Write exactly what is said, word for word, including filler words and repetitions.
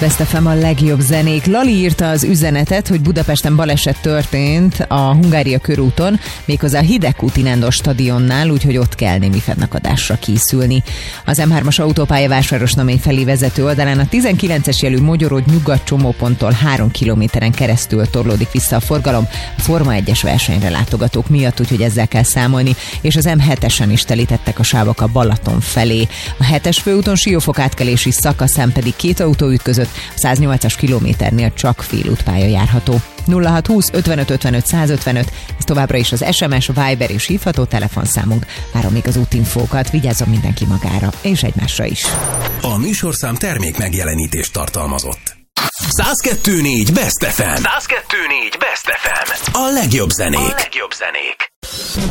Best ef em a legjobb zenék. Lali írta az üzenetet, hogy Budapesten baleset történt a Hungária körúton, méghozzá a Hidegkúti Nándor stadionnál, úgyhogy ott kell némi fennakadásra készülni. Az em hármas autópálya Vásárosnamény felé vezető oldalán a tizenkilences jelű Mogyorod nyugat csomóponttól három kilométeren keresztül torlódik vissza a forgalom a Forma egyes versenyre látogatók miatt, úgyhogy ezzel kell számolni, és az em hetesen is telítettek a sávok a Balaton felé. A hetes főúton Siófok átkelési szakaszán pedig két autó ütközött, a száznyolcas kilométernél csak félútpálya járható. nulla hat húsz ötvenöt ötvenöt százötvenöt, ez továbbra is az es em es, Viber és hívható telefonszámunk. Várom még az útinfókat, vigyázzon mindenki magára és egymásra is. A műsorszám termék megjelenítést tartalmazott. száz kettő négy Best ef em. száz kettő négy Best ef em. A legjobb zenék. A legjobb zenék.